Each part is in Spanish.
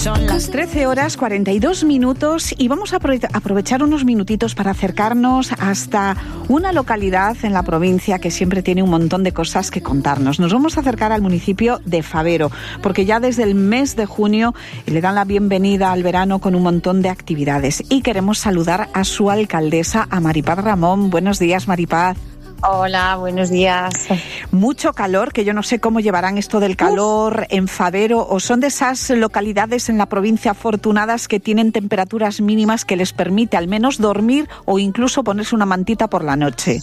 Son las 13:42 y vamos a aprovechar unos minutitos para acercarnos hasta una localidad en la provincia que siempre tiene un montón de cosas que contarnos. Nos vamos a acercar al municipio de Fabero, porque ya desde el mes de junio le dan la bienvenida al verano con un montón de actividades. Y queremos saludar a su alcaldesa, a Maripaz Ramón. Buenos días, Maripaz. Hola, buenos días. Mucho calor, que yo no sé cómo llevarán esto del calor en Fabero, o son de esas localidades en la provincia afortunadas que tienen temperaturas mínimas que les permite al menos dormir o incluso ponerse una mantita por la noche.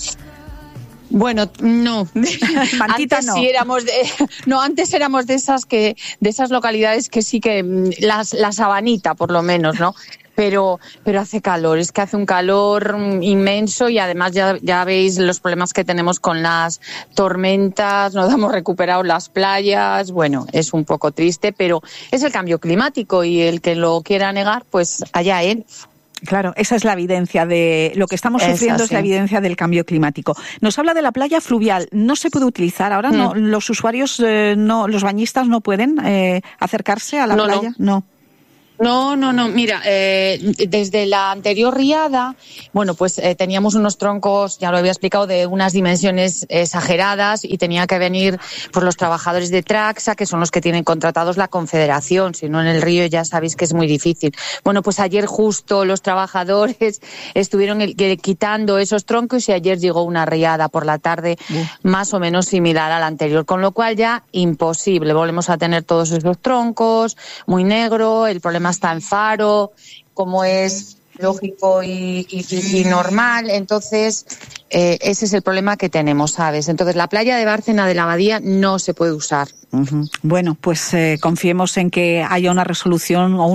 Bueno, no. Mantita antes no. Sí antes éramos de esas localidades que sí que la sabanita, por lo menos, ¿no? Pero hace calor, es que hace un calor inmenso y además ya veis los problemas que tenemos con las tormentas, no hemos recuperado las playas, bueno, es un poco triste, pero es el cambio climático y el que lo quiera negar, pues allá él. Claro, esa es la evidencia de lo que estamos sufriendo, es la evidencia del cambio climático. Nos habla de la playa fluvial, no se puede utilizar ahora, no, los usuarios, los bañistas no pueden acercarse a la playa, no. No, mira, desde la anterior riada, bueno, pues teníamos unos troncos, ya lo había explicado, de unas dimensiones exageradas y tenía que venir pues los trabajadores de Traxa, que son los que tienen contratados la Confederación, si no en el río ya sabéis que es muy difícil. Bueno, pues ayer justo los trabajadores estuvieron quitando esos troncos y ayer llegó una riada por la tarde más o menos similar a la anterior, con lo cual ya imposible, volvemos a tener todos esos troncos, muy negro, el problema está en Faro, como es lógico y normal, entonces ese es el problema que tenemos, ¿sabes? Entonces la playa de Bárcena de la Abadía no se puede usar. Uh-huh. Bueno, pues confiemos en que haya una resolución o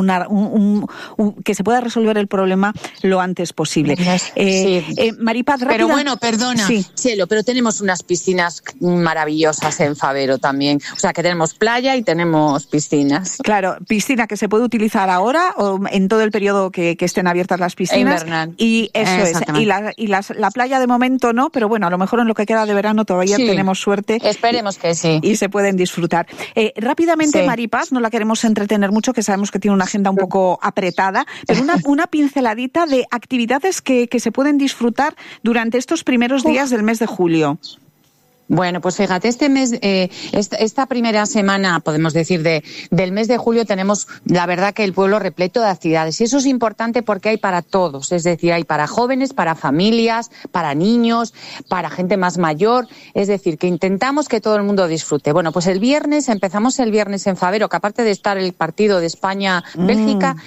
que se pueda resolver el problema lo antes posible. Sí. Maripaz, rápida. Pero bueno, perdona, sí. Cielo, pero tenemos unas piscinas maravillosas en Fabero también. O sea, que tenemos playa y tenemos piscinas. Claro, piscina que se puede utilizar ahora o en todo el periodo que estén abiertas las piscinas. Invernal. Y eso es. Y la playa de momento no, pero bueno, a lo mejor en lo que queda de verano todavía tenemos suerte. Esperemos que sí. Y se pueden disfrutar. Rápidamente, Maripaz, no la queremos entretener mucho, que sabemos que tiene una agenda un poco apretada, pero una pinceladita de actividades que se pueden disfrutar durante estos primeros días del mes de julio. Bueno, pues fíjate, este mes, esta primera semana, podemos decir, del mes de julio, tenemos, la verdad, que el pueblo repleto de actividades. Y eso es importante porque hay para todos. Es decir, hay para jóvenes, para familias, para niños, para gente más mayor. Es decir, que intentamos que todo el mundo disfrute. Bueno, pues empezamos el viernes en Fabero, que aparte de estar el partido de España-Bélgica,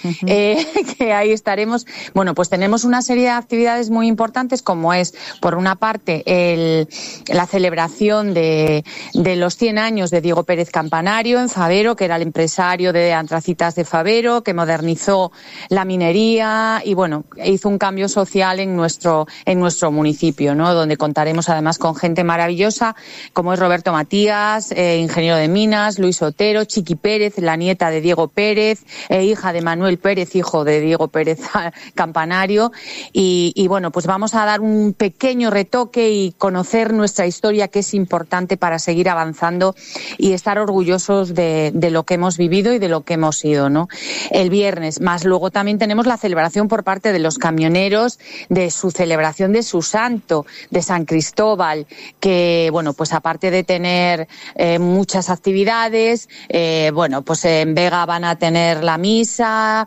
que ahí estaremos. Bueno, pues tenemos una serie de actividades muy importantes, como es, por una parte, la celebración de los 100 años de Diego Pérez Campanario en Fabero, que era el empresario de Antracitas de Fabero, que modernizó la minería y, bueno, hizo un cambio social en nuestro municipio, ¿no? Donde contaremos además con gente maravillosa, como es Roberto Matías, ingeniero de minas, Luis Otero, Chiqui Pérez, la nieta de Diego Pérez, hija de Manuel Pérez, hijo de Diego Pérez Campanario. Y bueno, pues vamos a dar un pequeño retoque y conocer nuestra historia, que es importante para seguir avanzando y estar orgullosos de lo que hemos vivido y de lo que hemos sido, ¿no? El viernes, más luego también tenemos la celebración por parte de los camioneros de su celebración de su santo, de San Cristóbal, que, bueno, pues aparte de tener muchas actividades, bueno, pues en Vega van a tener la misa,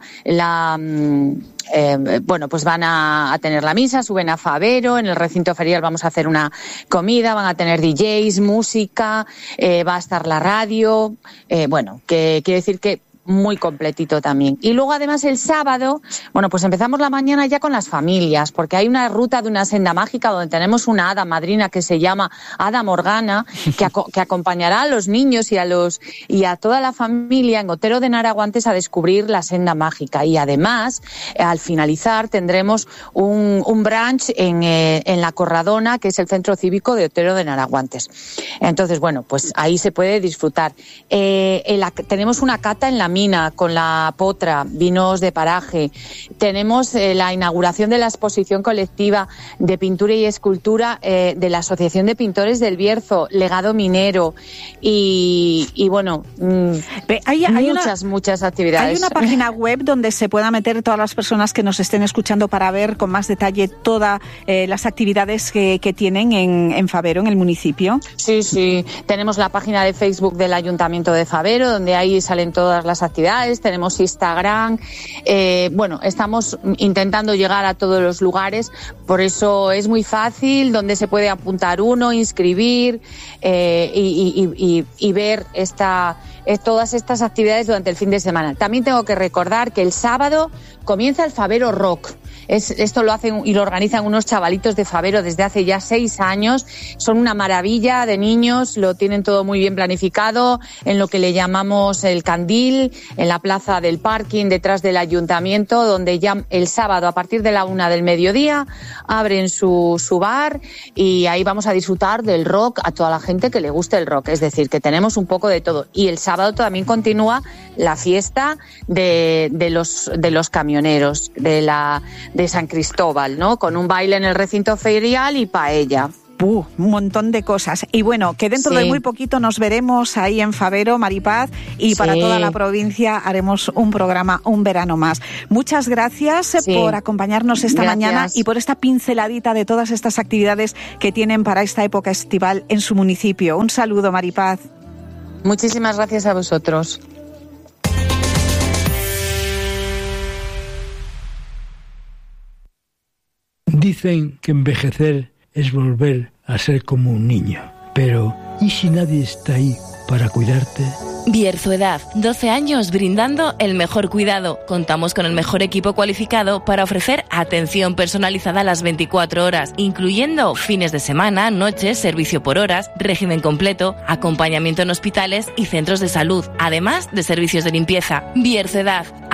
bueno, pues van a tener la misa, suben a Fabero, en el recinto ferial vamos a hacer una comida, van a tener DJs, música, va a estar la radio, bueno, que quiere decir que muy completito también. Y luego además el sábado, bueno, pues empezamos la mañana ya con las familias, porque hay una ruta de una senda mágica donde tenemos una hada madrina que se llama Hada Morgana, que acompañará a los niños y a toda la familia en Otero de Naraguantes a descubrir la senda mágica. Y además, al finalizar, tendremos un brunch en la Corradona, que es el centro cívico de Otero de Naraguantes. Entonces, bueno, pues ahí se puede disfrutar. Tenemos una cata en la mina con la potra, vinos de paraje. Tenemos la inauguración de la exposición colectiva de pintura y escultura de la Asociación de Pintores del Bierzo, Legado Minero, y bueno, hay muchas actividades. Hay una página web donde se pueda meter todas las personas que nos estén escuchando para ver con más detalle todas las actividades que tienen en Fabero, en el municipio. Sí, tenemos la página de Facebook del Ayuntamiento de Fabero, donde ahí salen todas las actividades, tenemos Instagram, estamos intentando llegar a todos los lugares, por eso es muy fácil, donde se puede apuntar uno, inscribir y ver todas estas actividades durante el fin de semana. También tengo que recordar que el sábado comienza el Fabero Rock. Esto lo hacen y lo organizan unos chavalitos de Fabero desde hace ya 6 años. Son una maravilla de niños, lo tienen todo muy bien planificado en lo que le llamamos el Candil, en la plaza del parking detrás del ayuntamiento, donde ya el sábado a partir de la 1 del mediodía abren su bar y ahí vamos a disfrutar del rock a toda la gente que le guste el rock. Es decir, que tenemos un poco de todo. Y el sábado también continúa la fiesta de los camioneros de San Cristóbal, ¿no? Con un baile en el recinto ferial y paella. Un montón de cosas. Y bueno, que dentro de muy poquito nos veremos ahí en Fabero, Maripaz, y para toda la provincia haremos un programa, un verano más. Muchas gracias por acompañarnos esta mañana y por esta pinceladita de todas estas actividades que tienen para esta época estival en su municipio. Un saludo, Maripaz. Muchísimas gracias a vosotros. Dicen que envejecer es volver a ser como un niño. Pero, ¿y si nadie está ahí para cuidarte? Bierzoedad, 12 años brindando el mejor cuidado. Contamos con el mejor equipo cualificado para ofrecer atención personalizada a las 24 horas, incluyendo fines de semana, noches, servicio por horas, régimen completo, acompañamiento en hospitales y centros de salud, además de servicios de limpieza. Bierzoedad.